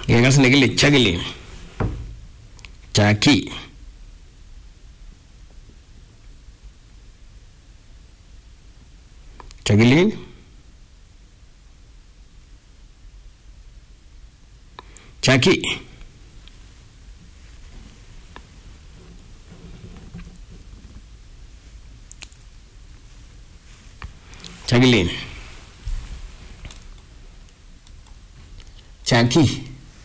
Gegas negili chagili. Chaki. Chagili. Chaki. Chagilin. Chaki.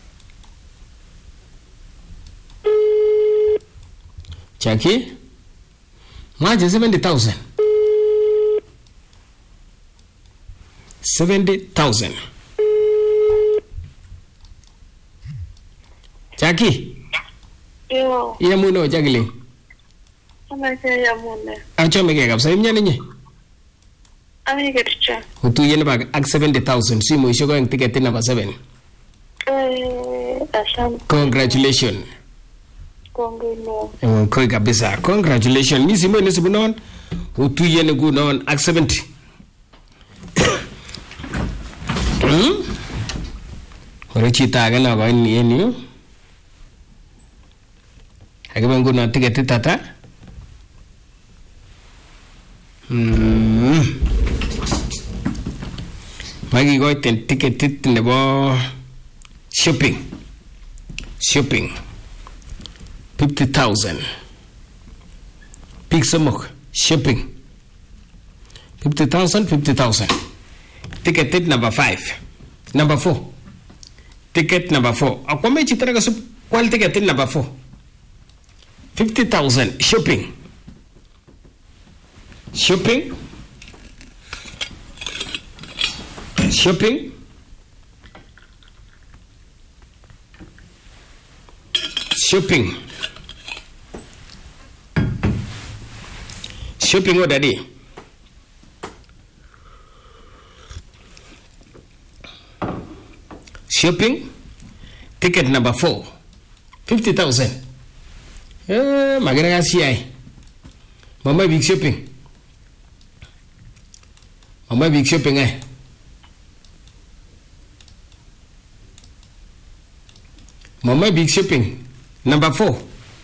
Chaki. Maji 70,000. 70,000. Chaki. Yo. Iya muno Chagilin. Sama saya mune. Acho mege kapsa imnya ninyi. Ami kerja. Utuyen ba ak 70,000 simo ishogo ang ticket number 7. Asante. Congratulations. Kongino. Koi kabisa. Congratulations. Misi mo nisibu non. Utuyen gu non ak 70. Ore chita aga na ba ni eni. Aga bangu na ticket tata. Magi go ten ticket nebo shopping 50,000 pick some shopping 50,000 ticket number 5 number 4 ticket number 4 akwame chitara ka kwal ticket number 4 50,000 shopping shopping shopping what daddy shopping ticket number 4 50,000 magana kasi ay mama big shopping ay Mama big shopping number 4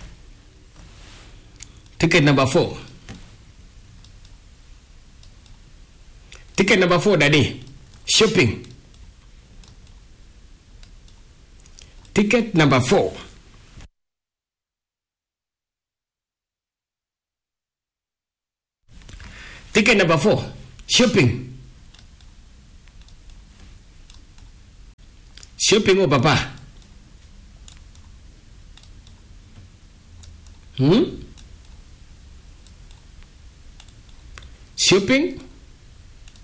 ticket number 4 daddy shopping ticket number 4 ticket number 4 shopping oh papa shopping